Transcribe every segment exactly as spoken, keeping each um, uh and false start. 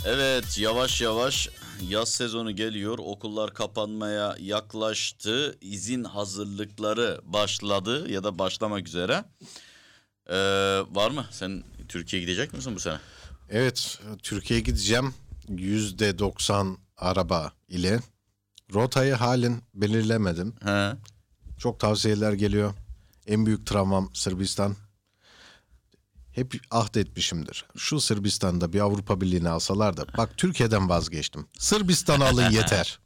Evet, yavaş yavaş yaz sezonu geliyor. Okullar kapanmaya yaklaştı. İzin hazırlıkları başladı ya da başlamak üzere. Ee, var mı? Sen Türkiye'ye gidecek misin bu sene? Evet, Türkiye'ye gideceğim. yüzde doksan araba ile. Rotayı halen belirlemedim. He. Çok tavsiyeler geliyor. En büyük travmam Sırbistan. Hep ahdetmişimdir. Şu Sırbistan'da bir Avrupa Birliği'ni alsalar da bak Türkiye'den vazgeçtim. Sırbistan'ı alın yeter.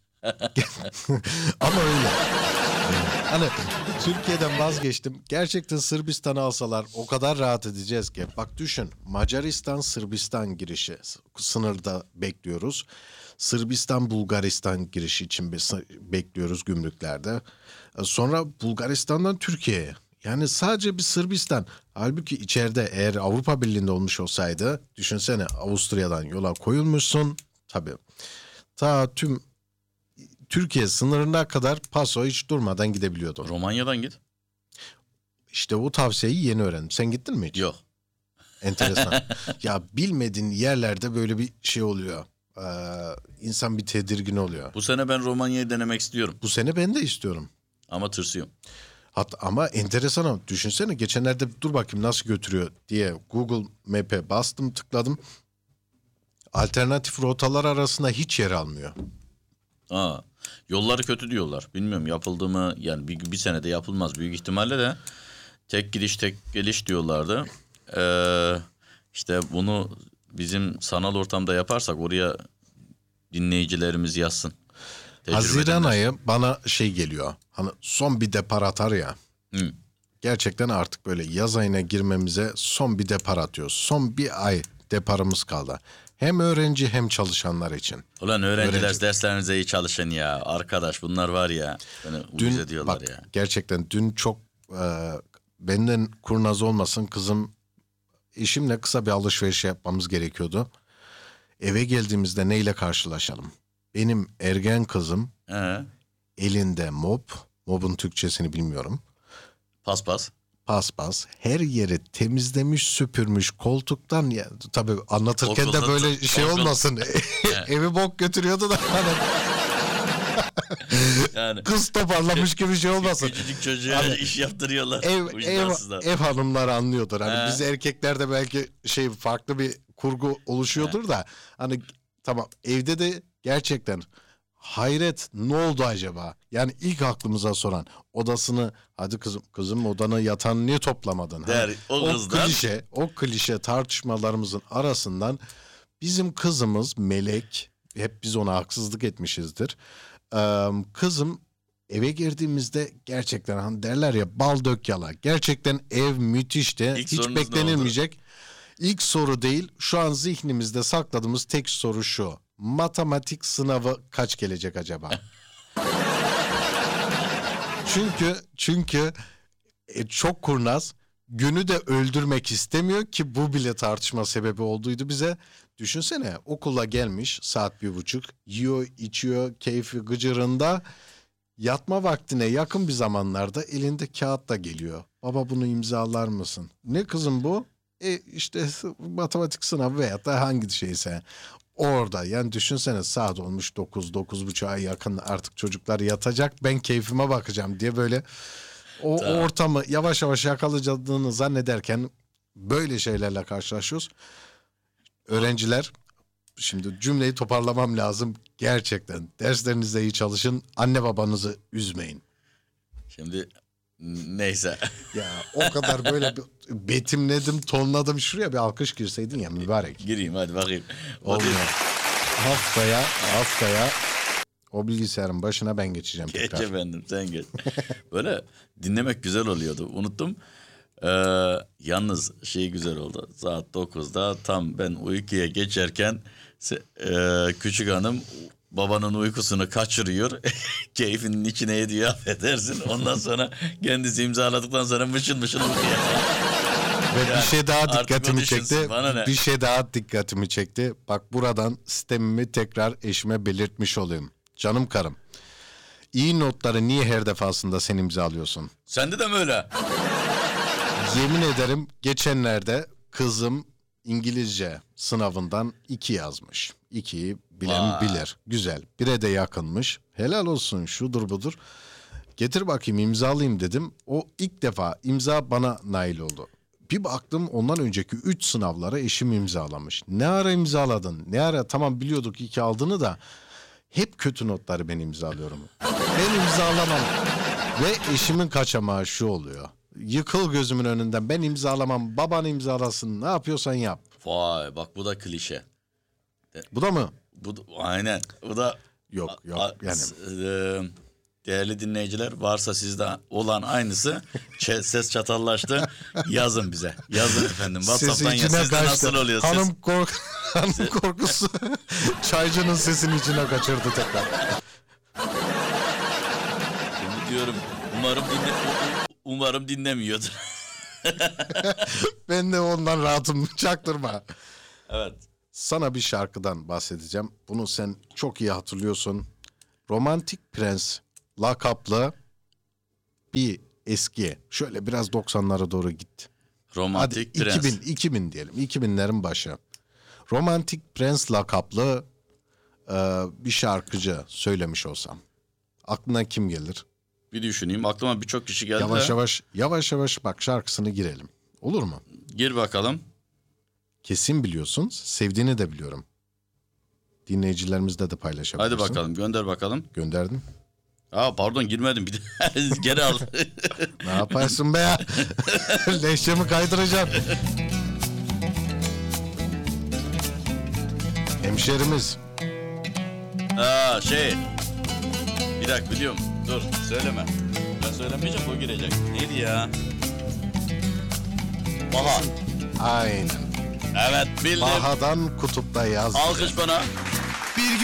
Ama öyle. Hani Türkiye'den vazgeçtim. Gerçekten Sırbistan'ı alsalar o kadar rahat edeceğiz ki. Bak düşün, Macaristan Sırbistan girişi sınırda bekliyoruz. Sırbistan Bulgaristan girişi için bekliyoruz gümrüklerde. Sonra Bulgaristan'dan Türkiye'ye. Yani sadece bir Sırbistan. Halbuki içeride eğer Avrupa Birliği'nde olmuş olsaydı düşünsene, Avusturya'dan yola koyulmuşsun. Tabii. Ta tüm Türkiye sınırına kadar paso hiç durmadan gidebiliyordu. Romanya'dan git. İşte bu tavsiyeyi yeni öğrendim. Sen gittin mi hiç? Yok. Enteresan. Ya bilmediğin yerlerde böyle bir şey oluyor. Ee, insan bir tedirgin oluyor. Bu sene ben Romanya'yı denemek istiyorum. Bu sene ben de istiyorum. Ama tırsıyorum. Hatta ama enteresan ama düşünsene, geçenlerde dur bakayım nasıl götürüyor diye Google Map'e bastım, tıkladım. Alternatif rotalar arasında hiç yer almıyor. Aa, yolları kötü diyorlar. Bilmiyorum yapıldı mı, yani bir, bir senede yapılmaz büyük ihtimalle de. Tek gidiş tek geliş diyorlardı. Ee, işte bunu bizim sanal ortamda yaparsak oraya dinleyicilerimiz yazsın. Haziran ayı bana şey geliyor. Hani son bir depar atar ya. Hı. Gerçekten artık böyle yaz ayına girmemize son bir depar atıyoruz. Son bir ay deparımız kaldı. Hem öğrenci hem çalışanlar için. Ulan öğrenciler Öğrenci. derslerinize iyi çalışın ya. Arkadaş bunlar var ya. Beni uyuz ediyorlar bak, ya. Gerçekten dün çok e, benden kurnaz olmasın, kızım eşimle kısa bir alışveriş yapmamız gerekiyordu. Eve geldiğimizde neyle karşılaşalım? Benim ergen kızım Ee, elinde mop, mopun Türkçesini bilmiyorum. paspas. Paspas, her yeri temizlemiş, süpürmüş, koltuktan ya tabii anlatırken Koltukta- de böyle şey koltuk- olmasın. Evi bok götürüyordu da hani Yani kız toparlamış gibi şey olmasın. küçücük çocuğa Hani iş yaptırıyorlar. Ev, ev, Vicdansızlar. ev hanımları anlıyordur. Hani He. biz erkeklerde belki şey farklı bir kurgu oluşuyordur da hani tamam, evde de gerçekten hayret, ne oldu acaba? Yani ilk aklımıza soran, odasını hadi kızım kızım odanı, yatağını niye toplamadın? Der, Hani o kızdan- klişe, o klişe tartışmalarımızın arasından bizim kızımız Melek, hep biz ona haksızlık etmişizdir. Ee, kızım eve girdiğimizde gerçekten hani derler ya, bal dök yala. Gerçekten ev müthişti. İlk Hiç sorunuz ne beklenilmeyecek. İlk soru değil. Şu an zihnimizde sakladığımız tek soru şu: matematik sınavı kaç gelecek acaba? çünkü çünkü e, çok kurnaz. Günü de öldürmek istemiyor ki bu bile tartışma sebebi olduydu bize. Düşünsene, okula gelmiş saat bir buçuk, yiyor içiyor keyfi gıcırında. Yatma vaktine yakın bir zamanlarda elinde kağıt da geliyor. Baba bunu imzalar mısın? Ne kızım bu? E işte matematik sınavı veya da hangi şeyse. Orada yani düşünsene, saat olmuş dokuz, dokuz buçuğa yakın, artık çocuklar yatacak, ben keyfime bakacağım diye böyle o, Tamam. o ortamı yavaş yavaş yakalayacağını zannederken böyle şeylerle karşılaşıyoruz. Öğrenciler, şimdi cümleyi toparlamam lazım. Gerçekten derslerinizde iyi çalışın. Anne babanızı üzmeyin. Şimdi neyse. Ya o kadar böyle bir betimledim, tonladım. Şuraya bir alkış girseydin ya mübarek. Gireyim hadi bakayım. Olmuyor. Haftaya, haftaya o bilgisayarın başına ben geçeceğim Geç tekrar. efendim sen geç. Böyle dinlemek güzel oluyordu. Unuttum. Ee, yalnız şey güzel oldu. Saat dokuzda tam ben uykuya geçerken se- e, küçük hanım babanın uykusunu kaçırıyor. Keyfinin içine ediyor, affedersin. Ondan sonra kendisi imzaladıktan sonra mışıl mışıl uykuya. Ve bir Yani şey daha artık o dikkatimi düşünsün, çekti. bana ne? Bir şey daha dikkatimi çekti. Bak, buradan sistemimi tekrar eşime belirtmiş olayım. Canım karım, iyi notları niye her defasında sen imzalıyorsun? Sende de mi öyle? Yemin ederim geçenlerde kızım İngilizce sınavından iki yazmış. İkiyi bilen Vay. bilir. Güzel. Bire de yakınmış. Helal olsun, şudur budur. Getir bakayım imzalayayım dedim. O ilk defa imza bana nail oldu. Bir baktım ondan önceki üç sınavlara eşim imzalamış. Ne ara imzaladın? Ne ara? Tamam biliyorduk iki aldığını da hep kötü notları ben imzalıyorum. Ben imzalamam. Ve eşimin kaçamağı şu oluyor. Yıkıl gözümün önünden, ben imzalamam, baban imzalasın, ne yapıyorsan yap. Vay bak bu da klişe. Bu da mı? Bu da, aynen. Bu da Yok A- yok a- yani. s- e, değerli dinleyiciler varsa sizde olan aynısı ç- ses çatallaştı. Yazın bize. Yazın efendim. Sesi WhatsApp'tan ya içine sizde kaçtı. nasıl oluyor ses? Hanım, kork Hanım korkusu çaycının sesini içine kaçırdı tekrar. Şimdi diyorum umarım dinle umarım dinlemiyordur. Ben de ondan rahatım, çaktırma. Evet. Sana bir şarkıdan bahsedeceğim. Bunu sen çok iyi hatırlıyorsun. Romantik Prens lakaplı bir eski. Şöyle biraz doksanlara doğru git. Hadi Romantik Prens. iki bin, iki bin diyelim. iki binlerin başı. Romantik Prens lakaplı e, bir şarkıcı söylemiş olsam. Aklına kim gelir? Bir düşüneyim. Aklıma birçok kişi geldi Yavaş de. yavaş yavaş yavaş bak şarkısını girelim. Olur mu? Gir bakalım. Kesin biliyorsun. Sevdiğini de biliyorum. Dinleyicilerimizle de paylaşabilirsin. Hadi bakalım gönder bakalım. Gönderdim. Aa pardon girmedim bir de. Geri al. Ne yaparsın be? Leşçemi kaydıracaksın. Hemşerimiz. Aa şey. Bir dakika biliyorum. Dur söyleme. Ben söylemeyeceğim o girecek. Neydi ya? Baha. Aynen. Evet bildim. Baha'dan Kutup'ta yazdı. Alkış bana. Bir